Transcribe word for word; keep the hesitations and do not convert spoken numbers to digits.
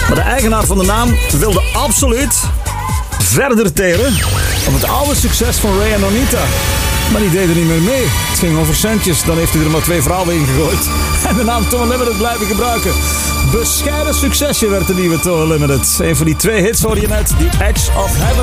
Maar de eigenaar van de naam wilde absoluut verder teren op het oude succes van Ray en Onita. Maar die deden niet meer mee. Het ging over centjes, dan heeft hij er maar twee vrouwen in gegooid. En de naam Toon Limited blijven gebruiken. Bescheiden succesje werd de nieuwe Toon Limited. Een van die twee hits hoor je net, The Edge of Heaven.